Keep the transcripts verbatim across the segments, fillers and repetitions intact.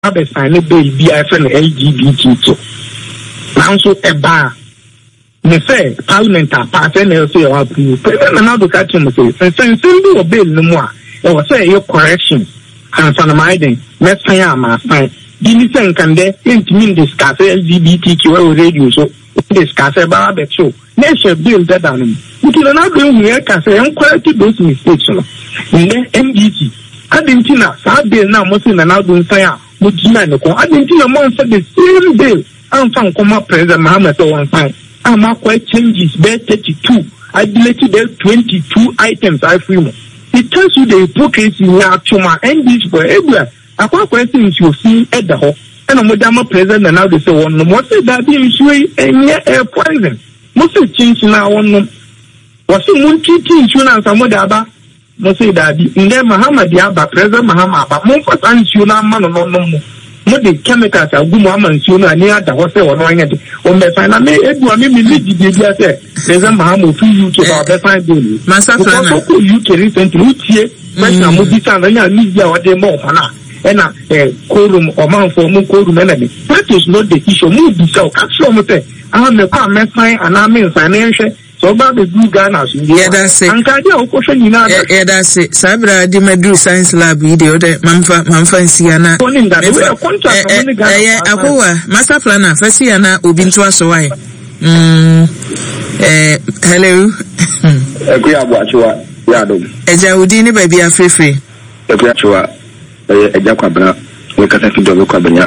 abe sign a bill be I friend L G B T Q. Now so a bar. Me say Parliament are part and they'll say or President Nana catch him say since since do a bill no more. There was say your correction and son of my day. Let's say I'm a sign. Give me saying can they intimate discuss L G B T Q radio so discuss about the show. Nation bill that on him. We can not do here can say I'm quality those mistakes. In the M D T. I didn't know that bill now must in an album fire. But I didn't know more for the same bill. I'm from Koma President Mohammed one time. I'm not quite changes bear thirty-two. I deleted there twenty-two items I free. It tells you the hypocrisy now to my end this for everywhere. I quite question if you see at the hall. And I'm Madame President and now they say one no more say that issue and yet air poison. Most of change now one no. Was it multi insurance and what about? Most say that in there Muhammad Yaba President Muhammad, but more for insurance man no no. Mo de chemicals agu mo amansuo na ni ada ho se wono anya de o me find na me edu a me me lead de bia se President Mahamo fi U K ba be find bill masa plan na ko U K recently utie question mo bi san na ni bia o de mo fa na e na eh quorum o man for mo quorum na me that is not the issue mo bi so ka so mo say ah me kwa me find ana me financial so ba be do Ghana so yeah that's it anka dia o ko hwe nyina yeah that's it sabra di madru science lab yi de o de mamfa mamfa nsiana eh eh akowa master planner fasiana obi nto aso wai mm eh hello ekuya boachiwa ya dom eja udi ni ba bia free ekuya chiwa eh eja kwabra we kata fi do kwabanya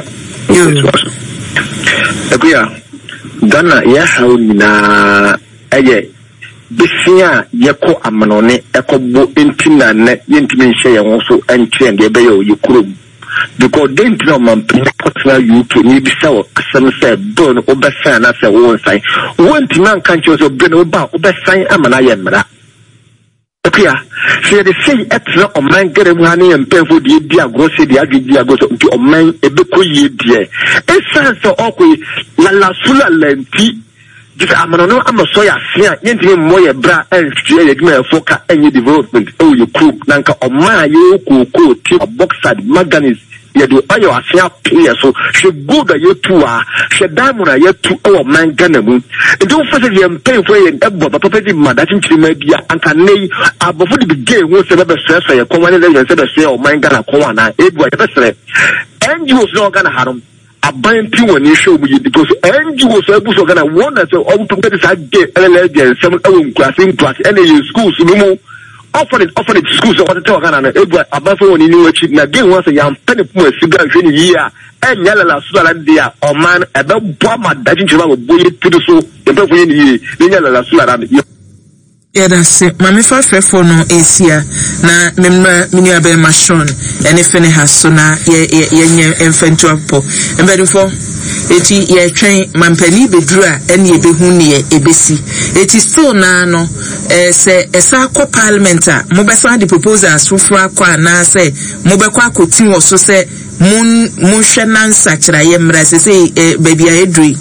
ekuya Ghana ya hauni na aye bisia yeko amanone ekobo entina ne yentimi nhye ye ho so entwe ende be ye yekuro because dent no man pina U K ni bisa o asem say don obesan na say won sai wonti man kan che so be no ba obesan amana ye mra okay say the say etra o man gere mu ani empefo de di agrose de adwedi agoso nti o man ebe koyie die esan so okoi la la sula lenti just amano amaso ya sia yentime moye bra enhwe ye dima foka enye development o ye cook nanka o ma ye kokoko ti boxer manganese ye do ayo asia pay so she go da ye tu a she diamond ye tu o man Ghana mu ndo fose ye mpay fo ye ebo papa di madachi nchirima bia anka nei abofo di bigay wo se be stress ye ko wane le ye se be se o man Ghana ko wana ebu ye be sere N G Os no Ghana harum aban pi woni show mu because N G Os abu so Ghana one say o to get that gay L L G some awon classing class and in schools no mo offer it offer it schools so what to Ghana na ebu aban fo woni ni wachi na gay one say yam pene pu asiga hwe ni ya enya la la so la dia o man ebe bo ma da chinchima go boye tudu so ebe fo ni ni nya la la so la dia yeah that's it mama fa fefo no esia na memra mini abe machon ene fene haso na ye ye nye enfentu apo embedi fo eti ye twen mampani bedura ene ye behu ne ye ebesi eti still na no eh se esa ko parliament a mo be sa the proposals fufu akwa na se mo be kwa kotin wo so se mun mun hwe na nsakira ye mra se se eh, baby a edri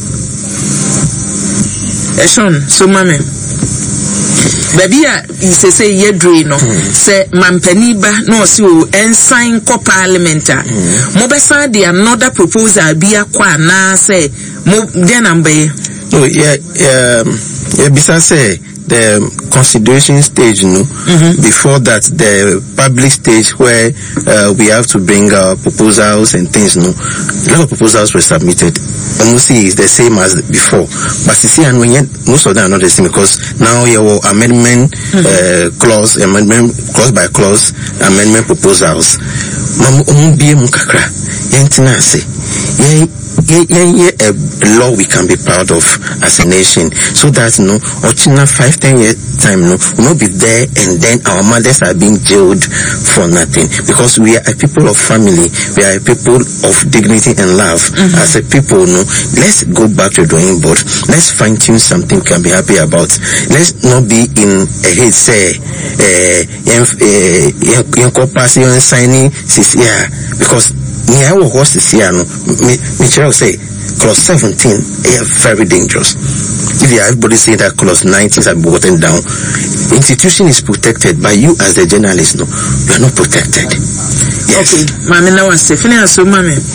eshon so mame baby a ise say ye dre no say mampani ba no si o ensign ko parliament a mo be sa de another proposal bi akwa na say mo de number no yeah um yeah bisa say the consideration stage no mm-hmm. Before that the public stage where uh, we have to bring our proposals and things no a lot of proposals were submitted almost is the same as before but you see and when most of them are not the same because now your amendment mm-hmm. uh, clause amendment clause by clause amendment proposals mamu umbi mukakra yentina say ye ye a law we can be proud of as a nation so that no ochina five ten year time no will not be there and then our mothers are being jailed for nothing because we are a people of family, we are a people of dignity and love. Mm-hmm. As a people no let's go back to the drawing board, let's fine tune something we can be happy about. Let's not be in a hate say eh yen corporation signing this year because me I will host this year no me me say clause seventeen is very dangerous. if you everybody saying that clause nineteen have been watered down, institution is protected, but you as the journalist, no, you are not protected. Yes. Okay, mami, now I say, finish so mami.